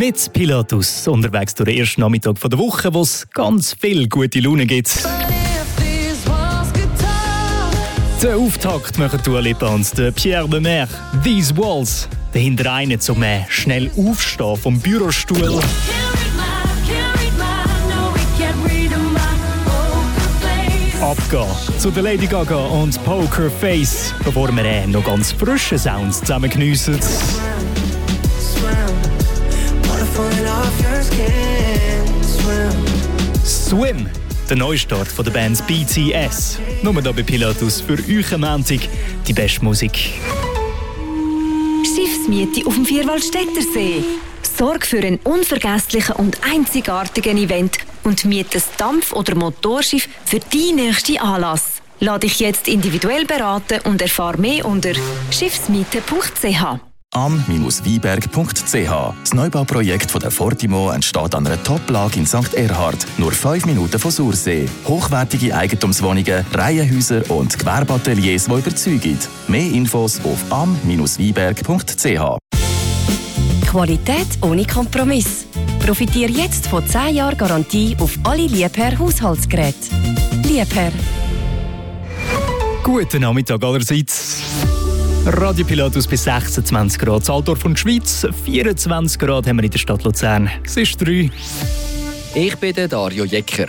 Mit Pilatus unterwegs durch den ersten Nachmittag der Woche, wo es ganz viel gute Laune gibt. Den Auftakt machen Dua Lipa und Pierre Lemaire. «These Walls». Dahinter einen zum schnell Aufstehen vom Bürostuhl. Abgehen zu der Lady Gaga und Poker Face, bevor wir noch ganz frische Sounds zusammen geniessen. Swim, der Neustart von der Band BTS. Nur hier bei Pilatus für euch am Montag die beste Musik. Schiffsmiete auf dem Vierwaldstättersee. Sorg für einen unvergesslichen und einzigartigen Event und miete das Dampf- oder Motorschiff für deinen nächsten Anlass. Lass dich jetzt individuell beraten und erfahre mehr unter schiffsmiete.ch. am-wieberg.ch. Das Neubauprojekt von der Fortimo entsteht an einer Top-Lage in St. Erhard, nur 5 Minuten von Sursee. Hochwertige Eigentumswohnungen, Reihenhäuser und Gewerbeateliers, die überzeugen. Mehr Infos auf am-wieberg.ch. Qualität ohne Kompromiss. Profitiere jetzt von 10 Jahren Garantie auf alle Liebherr Haushaltsgeräte. Liebherr. Guten Nachmittag allerseits. Radio Pilatus bis 26 Grad. Altdorf und Schweiz, 24 Grad haben wir in der Stadt Luzern. Es ist 3. Ich bin der Dario Jecker.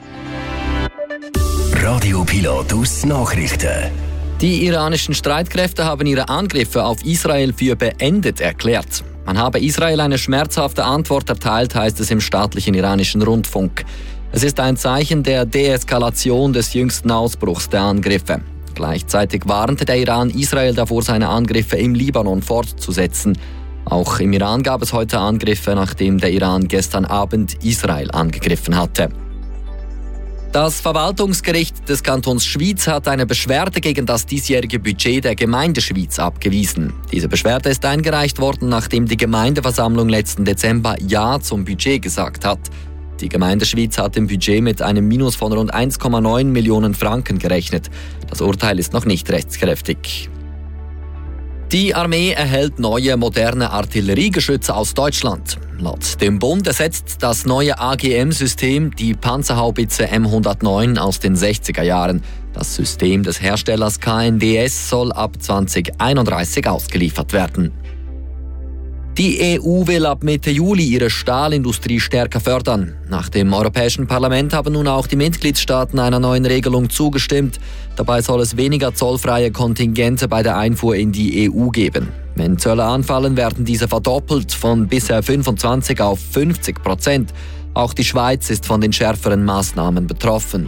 Radio Pilatus Nachrichten. Die iranischen Streitkräfte haben ihre Angriffe auf Israel für beendet erklärt. Man habe Israel eine schmerzhafte Antwort erteilt, heißt es im staatlichen iranischen Rundfunk. Es ist ein Zeichen der Deeskalation des jüngsten Ausbruchs der Angriffe. Gleichzeitig warnte der Iran Israel davor, seine Angriffe im Libanon fortzusetzen. Auch im Iran gab es heute Angriffe, nachdem der Iran gestern Abend Israel angegriffen hatte. Das Verwaltungsgericht des Kantons Schwyz hat eine Beschwerde gegen das diesjährige Budget der Gemeinde Schwyz abgewiesen. Diese Beschwerde ist eingereicht worden, nachdem die Gemeindeversammlung letzten Dezember Ja zum Budget gesagt hat. Die Gemeinde Schwyz hat im Budget mit einem Minus von rund 1,9 Millionen Franken gerechnet. Das Urteil ist noch nicht rechtskräftig. Die Armee erhält neue, moderne Artilleriegeschütze aus Deutschland. Laut dem Bund ersetzt das neue AGM-System die Panzerhaubitze M109 aus den 60er Jahren. Das System des Herstellers KNDS soll ab 2031 ausgeliefert werden. Die EU will ab Mitte Juli ihre Stahlindustrie stärker fördern. Nach dem Europäischen Parlament haben nun auch die Mitgliedstaaten einer neuen Regelung zugestimmt. Dabei soll es weniger zollfreie Kontingente bei der Einfuhr in die EU geben. Wenn Zölle anfallen, werden diese verdoppelt von bisher 25% auf 50%. Auch die Schweiz ist von den schärferen Maßnahmen betroffen.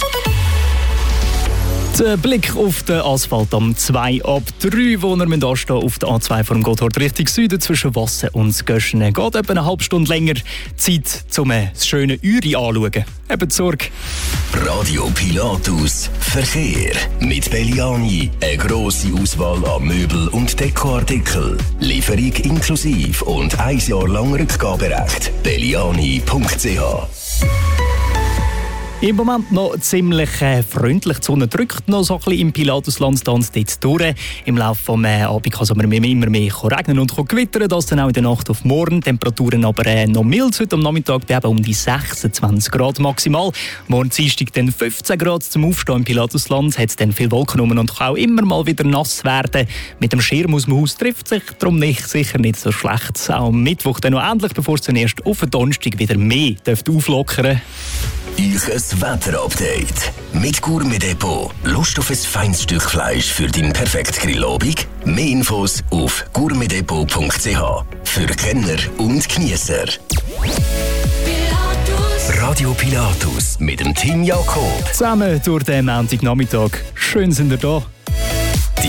Der Blick auf den Asphalt am 2 ab 3, wo wir anstehen auf der A2 vom Gotthard Richtung Süden zwischen Wassen und Göschen. Geht etwa eine halbe Stunde länger. Zeit, um das schöne Uri anzuschauen. Eben Sorge. Radio Pilatus Verkehr. Mit Belliani. Eine grosse Auswahl an Möbel- und Dekoartikeln. Lieferung inklusive und 1 Jahr lang Rückgaberecht. Belliani.ch. Im Moment noch ziemlich freundlich. Die Sonne drückt noch so ein bisschen im Pilatusland dort durch. Im Laufe des Abends kann es aber immer mehr regnen und gewittern. Das dann auch in der Nacht auf morgen. Temperaturen aber noch mild. Heute am Nachmittag bei um die 26 Grad maximal. Morgen Dienstag dann 15 Grad zum Aufstehen im Pilatusland. Hat es dann viel Wolken rum und kann auch immer mal wieder nass werden. Mit dem Schirm aus dem Haus trifft sich darum sicher nicht so schlecht. Auch am Mittwoch dann noch ähnlich, bevor es zunächst auf den Donnerstag wieder mehr auflockern. Euch Wetterupdate. Mit Gourmet Depot. Lust auf ein feines Stück Fleisch für deinen perfekten Grillabend? Mehr Infos auf gourmetdepot.ch. Für Kenner und Geniesser. Radio Pilatus mit dem Team Jakob. Zusammen durch den Montagnachmittag. Schön sind ihr da.